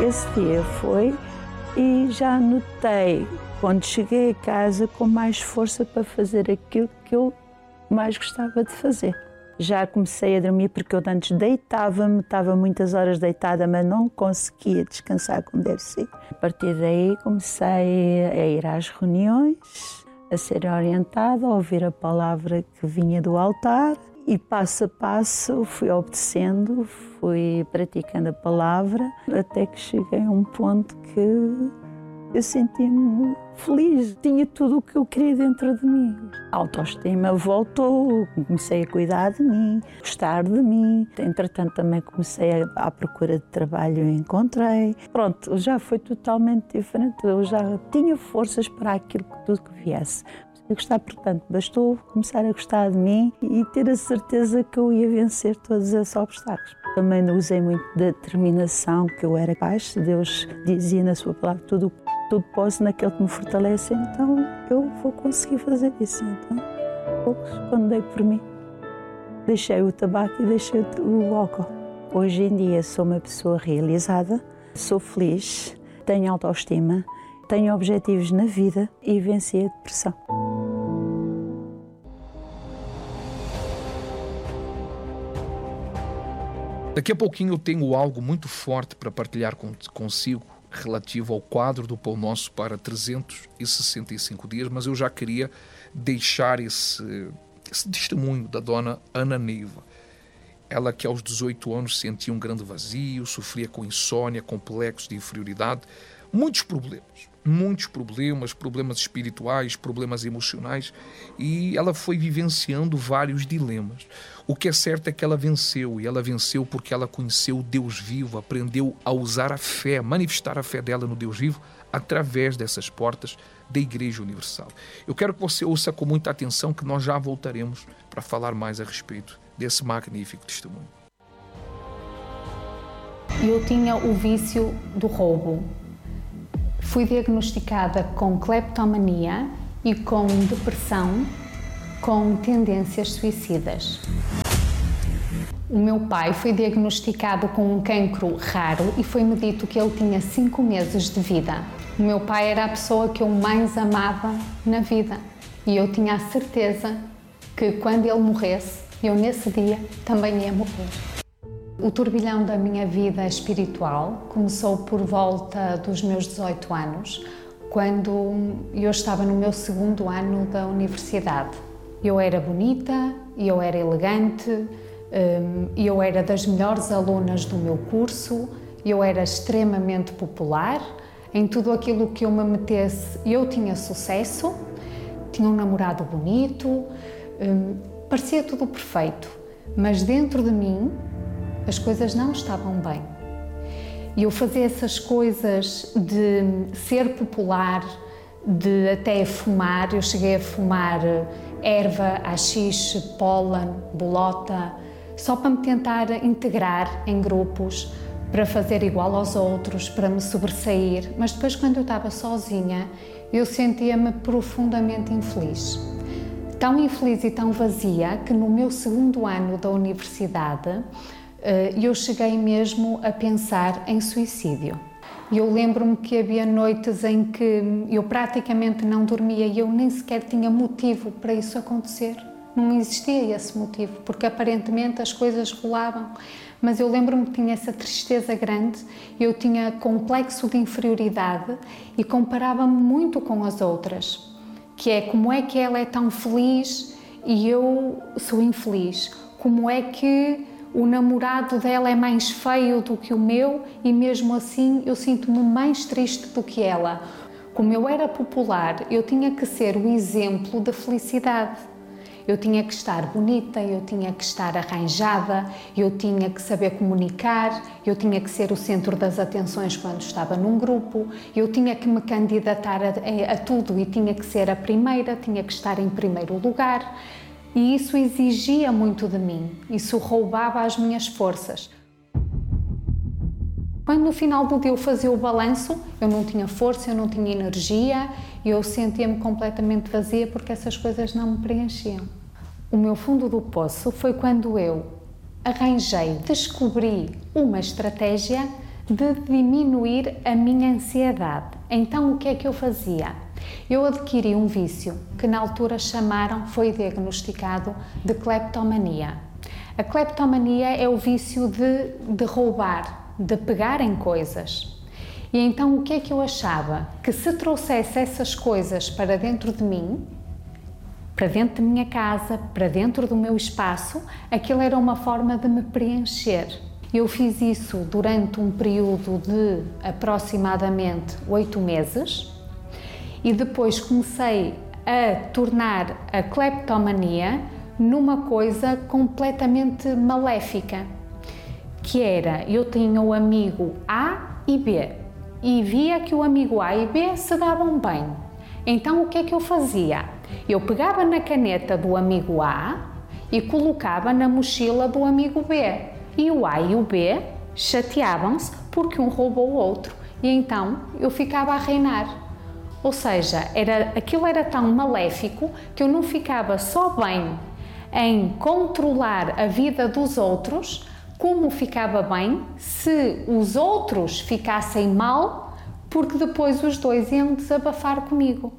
esse dia foi e já notei, quando cheguei a casa, com mais força para fazer aquilo que eu mais gostava de fazer. Já comecei a dormir, porque eu antes deitava-me, estava muitas horas deitada, mas não conseguia descansar como deve ser. A partir daí comecei a ir às reuniões, a ser orientada, a ouvir a palavra que vinha do altar e passo a passo fui obedecendo, fui praticando a palavra, até que cheguei a um ponto que eu senti-me feliz, tinha tudo o que eu queria dentro de mim. A autoestima voltou, comecei a cuidar de mim, gostar de mim. Entretanto, também comecei à procura de trabalho e encontrei. Pronto, já foi totalmente diferente, eu já tinha forças para aquilo que tudo que viesse. A gostar, portanto, bastou começar a gostar de mim e ter a certeza que eu ia vencer todos esses obstáculos. Também usei muito da determinação, que eu era capaz. Deus dizia na sua palavra, tudo posso naquele que me fortalece, então eu vou conseguir fazer isso. Então, quando dei por mim, deixei o tabaco e deixei o álcool. Hoje em dia sou uma pessoa realizada, sou feliz, tenho autoestima, tenho objetivos na vida e venci a depressão. Daqui a pouquinho eu tenho algo muito forte para partilhar consigo relativo ao quadro do Pão Nosso para 365 dias, mas eu já queria deixar esse testemunho da dona Ana Neiva. Ela que aos 18 anos sentia um grande vazio, sofria com insônia, complexos de inferioridade, muitos problemas espirituais, problemas emocionais, e ela foi vivenciando vários dilemas. O que é certo é que ela venceu, e ela venceu porque ela conheceu o Deus vivo, aprendeu a usar a fé, a manifestar a fé dela no Deus vivo através dessas portas da Igreja Universal. Eu quero que você ouça com muita atenção, que nós já voltaremos para falar mais a respeito desse magnífico testemunho. Eu tinha o vício do roubo. Fui diagnosticada com cleptomania e com depressão, com tendências suicidas. O meu pai foi diagnosticado com um cancro raro e foi-me dito que ele tinha 5 meses de vida. O meu pai era a pessoa que eu mais amava na vida e eu tinha a certeza que quando ele morresse, eu nesse dia também ia morrer. O turbilhão da minha vida espiritual começou por volta dos meus 18 anos, quando eu estava no meu 2º ano da universidade. Eu era bonita, eu era elegante, eu era das melhores alunas do meu curso, eu era extremamente popular, em tudo aquilo que eu me metesse eu tinha sucesso, tinha um namorado bonito, parecia tudo perfeito, mas dentro de mim as coisas não estavam bem. E eu fazia essas coisas de ser popular, de até fumar. Eu cheguei a fumar erva, haxixe, pólen, bolota, só para me tentar integrar em grupos, para fazer igual aos outros, para me sobressair. Mas depois, quando eu estava sozinha, eu sentia-me profundamente infeliz. Tão infeliz e tão vazia que no meu 2º ano da universidade eu cheguei mesmo a pensar em suicídio. Eu lembro-me que havia noites em que eu praticamente não dormia e eu nem sequer tinha motivo para isso acontecer. Não existia esse motivo, porque aparentemente as coisas rolavam. Mas eu lembro-me que tinha essa tristeza grande, eu tinha complexo de inferioridade e comparava-me muito com as outras. Que é, como é que ela é tão feliz e eu sou infeliz? Como é que o namorado dela é mais feio do que o meu e mesmo assim eu sinto-me mais triste do que ela? Como eu era popular, eu tinha que ser o exemplo da felicidade. Eu tinha que estar bonita, eu tinha que estar arranjada, eu tinha que saber comunicar, eu tinha que ser o centro das atenções quando estava num grupo, eu tinha que me candidatar a tudo e tinha que ser a primeira, tinha que estar em primeiro lugar. E isso exigia muito de mim, isso roubava as minhas forças. Quando no final do dia eu fazia o balanço, eu não tinha força, eu não tinha energia, eu sentia-me completamente vazia porque essas coisas não me preenchiam. O meu fundo do poço foi quando eu descobri uma estratégia de diminuir a minha ansiedade. Então, o que é que eu fazia? Eu adquiri um vício que na altura foi diagnosticado de cleptomania. A cleptomania é o vício de roubar, de pegar em coisas. E então o que é que eu achava? Que se trouxesse essas coisas para dentro de mim, para dentro da minha casa, para dentro do meu espaço, aquilo era uma forma de me preencher. Eu fiz isso durante um período de aproximadamente 8 meses e depois comecei a tornar a cleptomania numa coisa completamente maléfica, que era, eu tinha o amigo A e B e via que o amigo A e B se davam bem. Então o que é que eu fazia? Eu pegava na caneta do amigo A e colocava na mochila do amigo B. E o A e o B chateavam-se porque um roubou o outro. E então eu ficava a reinar. Ou seja, aquilo era tão maléfico que eu não ficava só bem em controlar a vida dos outros, como ficava bem se os outros ficassem mal, porque depois os dois iam desabafar comigo.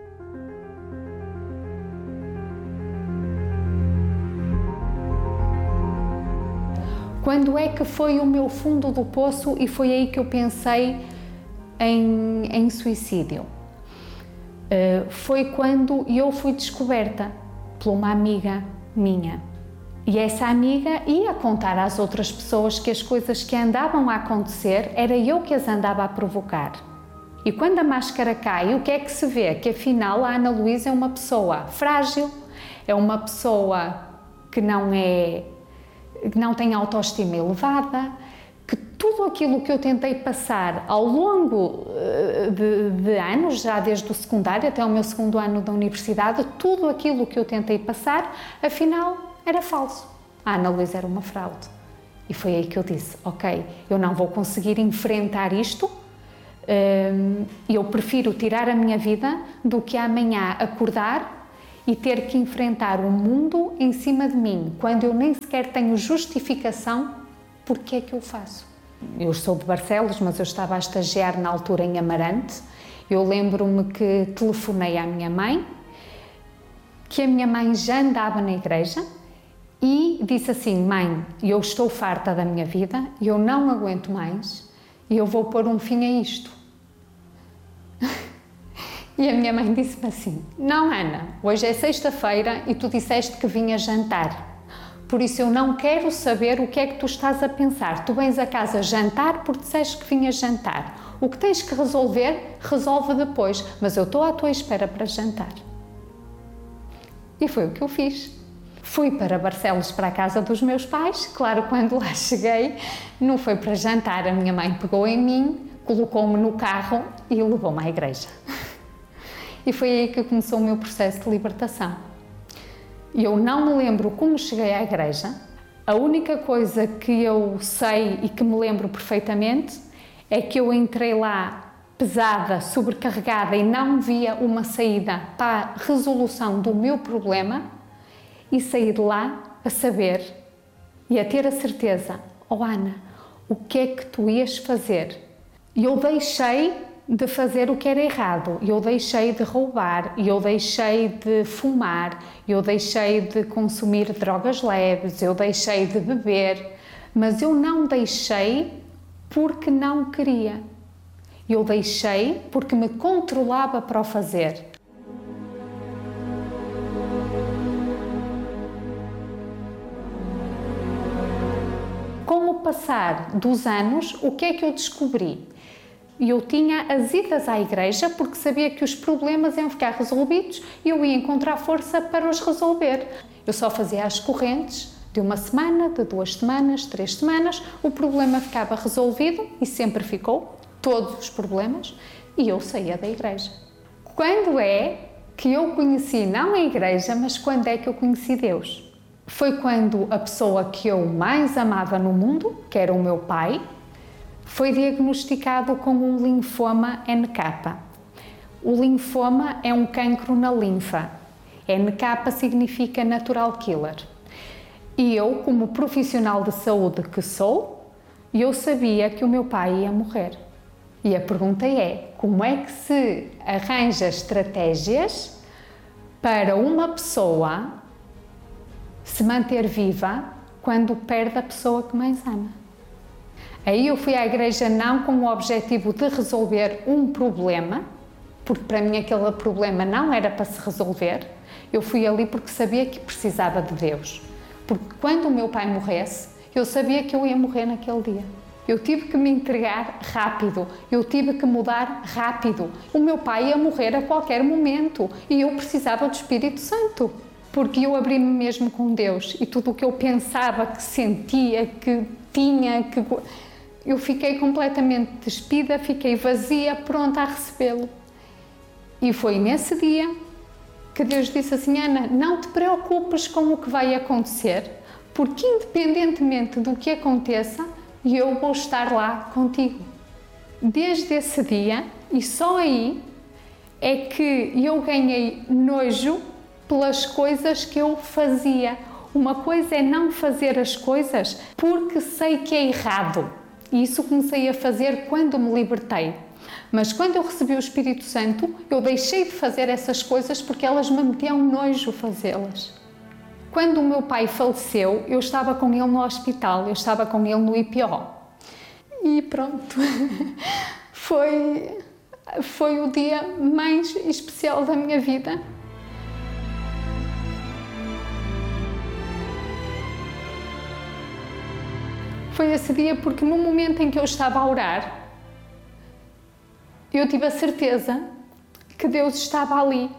Quando é que foi o meu fundo do poço e foi aí que eu pensei em suicídio? Foi quando eu fui descoberta por uma amiga minha. E essa amiga ia contar às outras pessoas que as coisas que andavam a acontecer era eu que as andava a provocar. E quando a máscara cai, o que é que se vê? Que afinal a Ana Luísa é uma pessoa frágil, é uma pessoa que não tem autoestima elevada, que tudo aquilo que eu tentei passar ao longo de anos, já desde o secundário até o meu segundo ano da universidade, tudo aquilo que eu tentei passar, afinal, era falso. A Ana Luísa era uma fraude. E foi aí que eu disse, ok, eu não vou conseguir enfrentar isto, eu prefiro tirar a minha vida do que amanhã acordar e ter que enfrentar o mundo em cima de mim, quando eu nem sequer tenho justificação porque é que eu faço. Eu sou de Barcelos, mas eu estava a estagiar na altura em Amarante. Eu lembro-me que telefonei à minha mãe, que a minha mãe já andava na igreja e disse assim, mãe, eu estou farta da minha vida, eu não aguento mais e eu vou pôr um fim a isto. E a minha mãe disse-me assim, não Ana, hoje é sexta-feira e tu disseste que vinhas jantar. Por isso eu não quero saber o que é que tu estás a pensar. Tu vens a casa jantar porque disseste que vinhas jantar. O que tens que resolver, resolve depois. Mas eu estou à tua espera para jantar. E foi o que eu fiz. Fui para Barcelos, para a casa dos meus pais. Claro, quando lá cheguei, não foi para jantar. A minha mãe pegou em mim, colocou-me no carro e levou-me à igreja. E foi aí que começou o meu processo de libertação. Eu não me lembro como cheguei à igreja. A única coisa que eu sei e que me lembro perfeitamente é que eu entrei lá pesada, sobrecarregada e não via uma saída para a resolução do meu problema e saí de lá a saber e a ter a certeza, oh Ana, o que é que tu ias fazer? E eu deixei de fazer o que era errado, eu deixei de roubar, eu deixei de fumar, eu deixei de consumir drogas leves, eu deixei de beber, mas eu não deixei porque não queria. Eu deixei porque me controlava para o fazer. Com o passar dos anos, o que é que eu descobri? Eu tinha as idas à igreja porque sabia que os problemas iam ficar resolvidos e eu ia encontrar força para os resolver. Eu só fazia as correntes de uma semana, de 2 semanas, 3 semanas, o problema ficava resolvido e sempre ficou, todos os problemas, e eu saía da igreja. Quando é que eu conheci, não a igreja, mas quando é que eu conheci Deus? Foi quando a pessoa que eu mais amava no mundo, que era o meu pai, foi diagnosticado com um linfoma NK. O linfoma é um cancro na linfa. NK significa Natural Killer. E eu, como profissional de saúde que sou, e eu sabia que o meu pai ia morrer. E a pergunta é, como é que se arranja estratégias para uma pessoa se manter viva quando perde a pessoa que mais ama? Aí eu fui à igreja não com o objetivo de resolver um problema, porque para mim aquele problema não era para se resolver. Eu fui ali porque sabia que precisava de Deus. Porque quando o meu pai morresse, eu sabia que eu ia morrer naquele dia. Eu tive que me entregar rápido, eu tive que mudar rápido. O meu pai ia morrer a qualquer momento e eu precisava do Espírito Santo. Porque eu abri-me mesmo com Deus e tudo o que eu pensava, que sentia, que tinha, que... eu fiquei completamente despida, fiquei vazia, pronta a recebê-lo. E foi nesse dia que Deus disse assim: Ana, não te preocupes com o que vai acontecer, porque independentemente do que aconteça, eu vou estar lá contigo. Desde esse dia, e só aí, é que eu ganhei nojo pelas coisas que eu fazia. Uma coisa é não fazer as coisas porque sei que é errado. E isso comecei a fazer quando me libertei. Mas quando eu recebi o Espírito Santo, eu deixei de fazer essas coisas porque elas me metiam nojo fazê-las. Quando o meu pai faleceu, eu estava com ele no hospital, eu estava com ele no IPO. E pronto, foi o dia mais especial da minha vida. Foi esse dia porque no momento em que eu estava a orar, eu tive a certeza que Deus estava ali.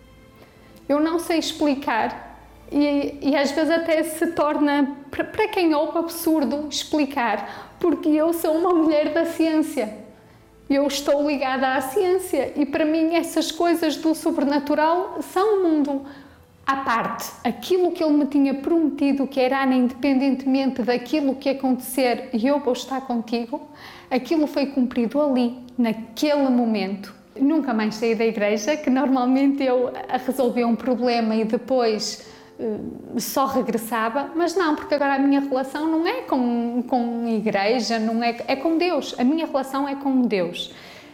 Eu não sei explicar e às vezes até se torna, para quem ouve, absurdo explicar, porque eu sou uma mulher da ciência. Eu estou ligada à ciência e para mim essas coisas do sobrenatural são um mundo à parte. Aquilo que Ele me tinha prometido, que era, Ana, independentemente daquilo que acontecer, eu vou estar contigo, aquilo foi cumprido ali, naquele momento. Nunca mais saí da igreja, que normalmente eu resolvia um problema e depois só regressava, mas não, porque agora a minha relação não é com igreja, não é com Deus. A minha relação é com Deus.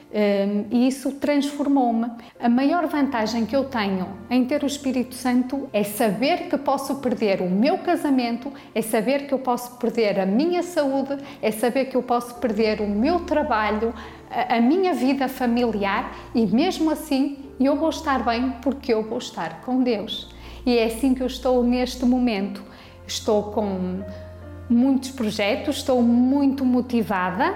E isso transformou-me. A maior vantagem que eu tenho em ter o Espírito Santo é saber que posso perder o meu casamento, é saber que eu posso perder a minha saúde, é saber que eu posso perder o meu trabalho, a minha vida familiar e mesmo assim eu vou estar bem porque eu vou estar com Deus. E é assim que eu estou neste momento. Estou com muitos projetos, estou muito motivada.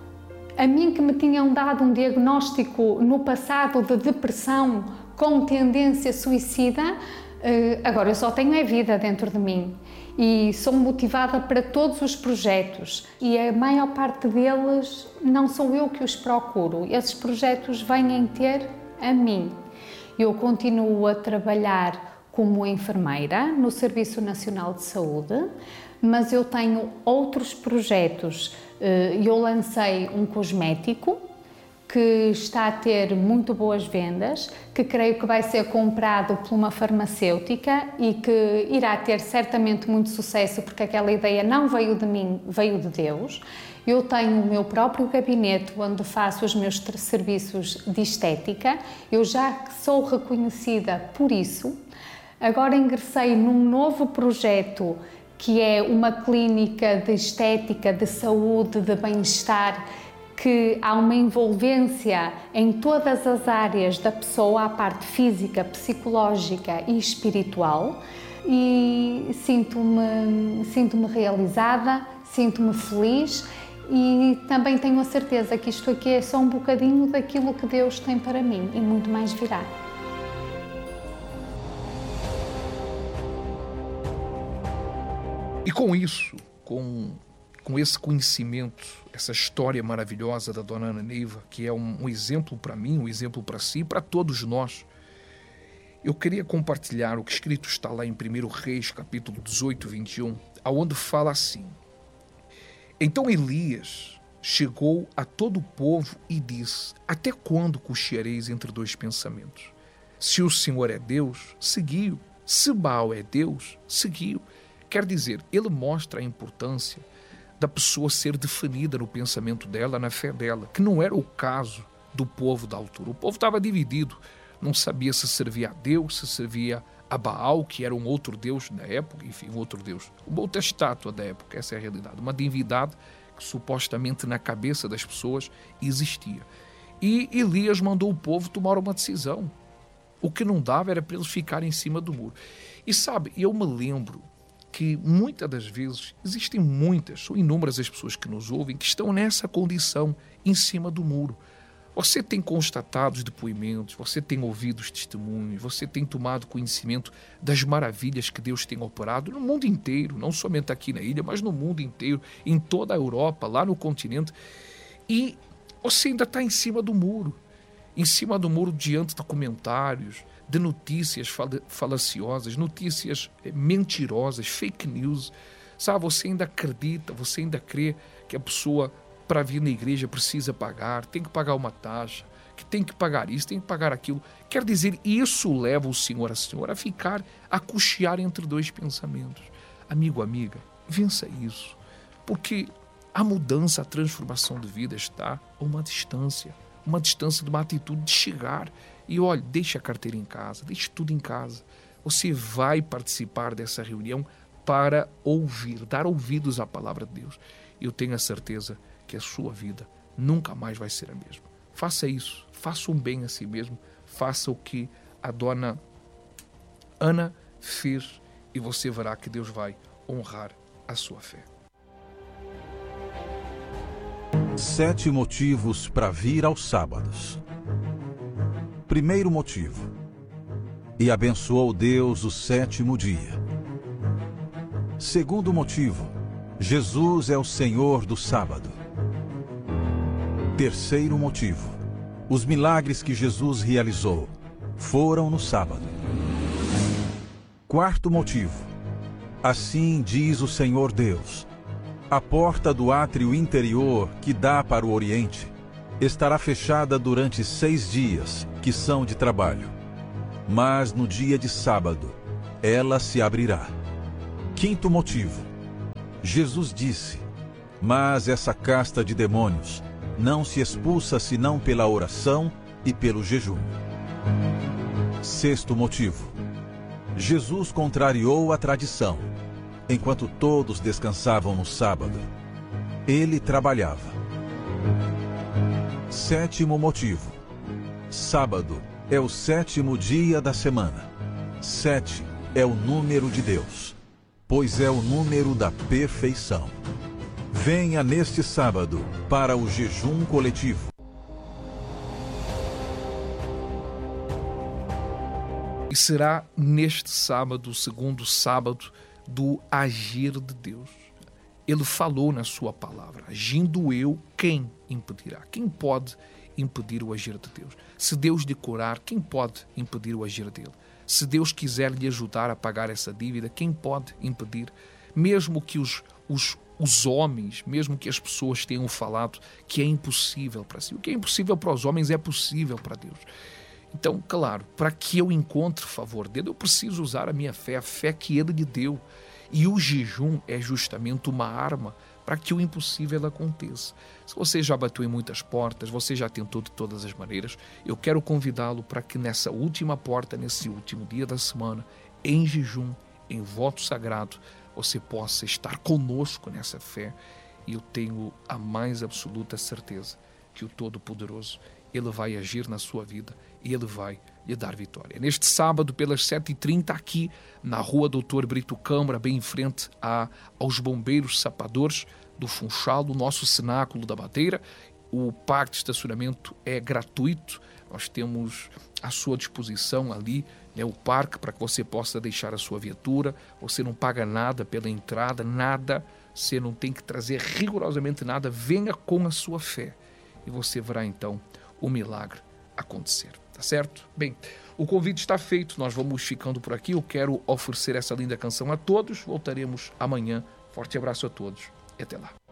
A mim que me tinham dado um diagnóstico no passado de depressão com tendência suicida, agora eu só tenho a vida dentro de mim e sou motivada para todos os projetos e a maior parte deles não sou eu que os procuro, esses projetos vêm ter a mim. Eu continuo a trabalhar como enfermeira no Serviço Nacional de Saúde, mas eu tenho outros projetos. Eu lancei um cosmético que está a ter muito boas vendas, que creio que vai ser comprado por uma farmacêutica e que irá ter certamente muito sucesso, porque aquela ideia não veio de mim, veio de Deus. Eu tenho o meu próprio gabinete onde faço os meus serviços de estética. Eu já sou reconhecida por isso. Agora ingressei num novo projeto que é uma clínica de estética, de saúde, de bem-estar, que há uma envolvência em todas as áreas da pessoa, a parte física, psicológica e espiritual, e sinto-me realizada, sinto-me feliz e também tenho a certeza que isto aqui é só um bocadinho daquilo que Deus tem para mim e muito mais virá. E com isso, com esse conhecimento, essa história maravilhosa da Dona Ana Neiva, que é um exemplo para mim, um exemplo para si e para todos nós, eu queria compartilhar o que escrito está lá em 1 Reis, capítulo 18, 21, aonde fala assim: Então Elias chegou a todo o povo e disse: Até quando cocheareis entre dois pensamentos? Se o Senhor é Deus, segui-o. Se Baal é Deus, segui-o. Quer dizer, ele mostra a importância da pessoa ser definida no pensamento dela, na fé dela, que não era o caso do povo da altura. O povo estava dividido, não sabia se servia a Deus, se servia a Baal, que era um outro deus da época, enfim, um outro deus, uma outra estátua da época, essa é a realidade, uma divindade que supostamente na cabeça das pessoas existia. E Elias mandou o povo tomar uma decisão. O que não dava era para eles ficarem em cima do muro. E sabe, eu me lembro que muitas das vezes existem são inúmeras as pessoas que nos ouvem, que estão nessa condição, em cima do muro. Você tem constatado os depoimentos, você tem ouvido os testemunhos, você tem tomado conhecimento das maravilhas que Deus tem operado no mundo inteiro, não somente aqui na ilha, mas no mundo inteiro, em toda a Europa, lá no continente. E você ainda está em cima do muro diante de comentários, de notícias falaciosas, notícias mentirosas, fake news. Sabe, você ainda acredita, você ainda crê que a pessoa, para vir na igreja, precisa pagar, tem que pagar uma taxa, que tem que pagar isso, tem que pagar aquilo. Quer dizer, isso leva o senhor, a senhora a ficar, a cochear entre dois pensamentos. Amigo, amiga, vença isso, porque a mudança, a transformação de vida está a uma distância de uma atitude de chegar. E olha, deixe a carteira em casa, deixe tudo em casa. Você vai participar dessa reunião para ouvir, dar ouvidos à palavra de Deus. Eu tenho a certeza que a sua vida nunca mais vai ser a mesma. Faça isso, faça um bem a si mesmo, faça o que a dona Ana fez e você verá que Deus vai honrar a sua fé. 7 motivos para vir aos sábados. Primeiro motivo: e abençoou Deus o 7º dia. Segundo motivo: Jesus é o Senhor do sábado. Terceiro motivo: os milagres que Jesus realizou foram no sábado. Quarto motivo: assim diz o Senhor Deus: a porta do átrio interior que dá para o Oriente estará fechada durante 6 dias, que são de trabalho. Mas no dia de sábado, ela se abrirá. Quinto motivo: Jesus disse: mas essa casta de demônios não se expulsa senão pela oração e pelo jejum. Sexto motivo: Jesus contrariou a tradição. Enquanto todos descansavam no sábado, ele trabalhava. Sétimo motivo: sábado é o 7º dia da semana. 7 é o número de Deus, pois é o número da perfeição. Venha neste sábado para o jejum coletivo. E será neste sábado, o segundo sábado do agir de Deus. Ele falou na sua palavra: agindo eu, quem impedirá? Quem pode impedir o agir de Deus? Se Deus lhe curar, quem pode impedir o agir dele? Se Deus quiser lhe ajudar a pagar essa dívida, quem pode impedir? Mesmo que os homens, mesmo que as pessoas tenham falado que é impossível para si, o que é impossível para os homens é possível para Deus. Então, claro, para que eu encontre favor dele, eu preciso usar a minha fé, a fé que ele me deu. E o jejum é justamente uma arma para que o impossível aconteça. Se você já bateu em muitas portas, você já tentou de todas as maneiras, eu quero convidá-lo para que nessa última porta, nesse último dia da semana, em jejum, em voto sagrado, você possa estar conosco nessa fé. E eu tenho a mais absoluta certeza que o Todo-Poderoso, ele vai agir na sua vida e ele vai lhe dar vitória. Neste sábado, pelas 7h30, aqui na rua Doutor Brito Câmara, bem em frente aos bombeiros sapadores do Funchal, do nosso cenáculo da Madeira. O parque de estacionamento é gratuito. Nós temos à sua disposição ali, né, o parque para que você possa deixar a sua viatura. Você não paga nada pela entrada, nada. Você não tem que trazer rigorosamente nada. Venha com a sua fé e você verá então o milagre acontecer, tá certo? Bem, o convite está feito, nós vamos ficando por aqui. Eu quero oferecer essa linda canção a todos. Voltaremos amanhã. Forte abraço a todos e até lá.